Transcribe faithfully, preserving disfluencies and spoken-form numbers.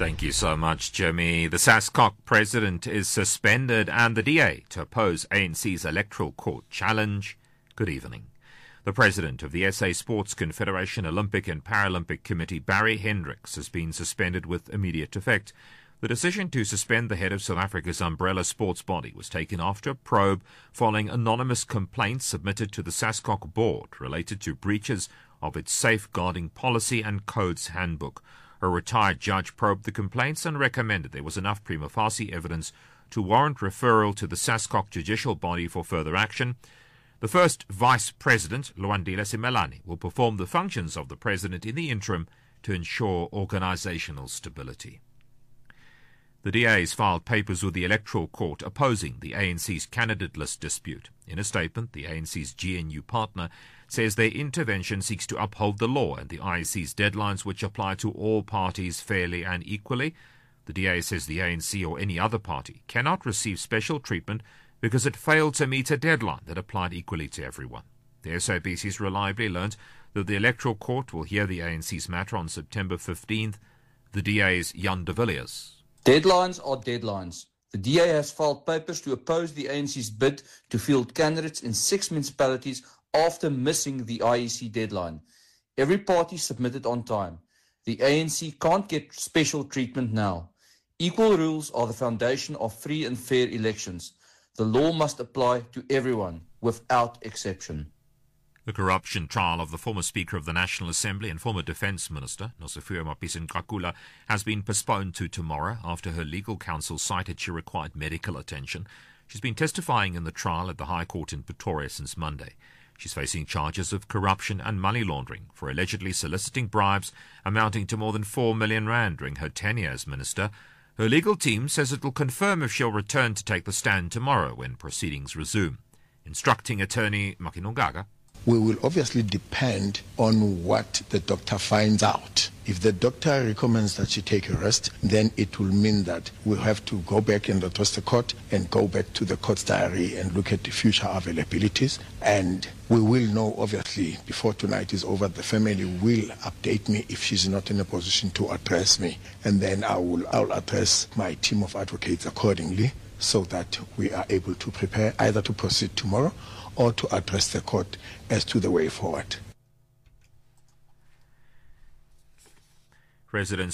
Thank you so much, Jimmy. The SASCOC president is suspended and the D A to oppose A N C's electoral court challenge. Good evening. The president of the S A Sports Confederation Olympic and Paralympic Committee, Barry Hendricks, has been suspended with immediate effect. The decision to suspend the head of South Africa's umbrella sports body was taken after a probe following anonymous complaints submitted to the SASCOC board related to breaches of its safeguarding policy and codes handbook. A retired judge probed the complaints and recommended there was enough prima facie evidence to warrant referral to the SASCOC judicial body for further action. The first vice president, Lwandile Simelane, will perform the functions of the president in the interim to ensure organizational stability. The D A has filed papers with the Electoral Court opposing the A N C's candidate list dispute. In a statement, the A N C's G N U partner says their intervention seeks to uphold the law and the I E C's deadlines, which apply to all parties fairly and equally. The D A says the A N C or any other party cannot receive special treatment because it failed to meet a deadline that applied equally to everyone. The S A B C's reliably learned that the Electoral Court will hear the A N C's matter on September fifteenth. The D A's Jan de Villiers. Deadlines are deadlines. The D A has filed papers to oppose the A N C's bid to field candidates in six municipalities after missing the I E C deadline. Every party submitted on time. The A N C can't get special treatment now. Equal rules are the foundation of free and fair elections. The law must apply to everyone, without exception. The corruption trial of the former Speaker of the National Assembly and former Defence Minister, Nosifuyo Mapisa-Nqakula, has been postponed to tomorrow after her legal counsel cited she required medical attention. She's been testifying in the trial at the High Court in Pretoria since Monday. She's facing charges of corruption and money laundering for allegedly soliciting bribes amounting to more than four million rand during her tenure as minister. Her legal team says it will confirm if she'll return to take the stand tomorrow when proceedings resume. Instructing attorney Makinongaga. We will obviously depend on what the doctor finds out. If the doctor recommends that she take a rest, then it will mean that we'll have to go back and address the court and go back to the court's diary and look at the future availabilities. And we will know, obviously, before tonight is over, the family will update me if she's not in a position to address me. And then I will I'll address my team of advocates accordingly so that we are able to prepare either to proceed tomorrow or to address the court as to the way forward. Residents